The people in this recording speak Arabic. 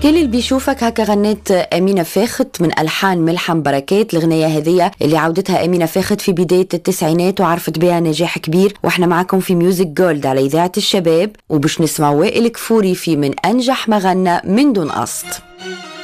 كل اللي بيشوفك هكا غنيت أمينة فاخت من ألحان ملحم بركات. الغنية هذه اللي عودتها أمينة فاخت في بداية التسعينات وعرفت بها نجاح كبير. واحنا معكم في ميوزك جولد على إذاعة الشباب، وبش نسمع وائل كفوري في من أنجح ما غنى من دون قصد.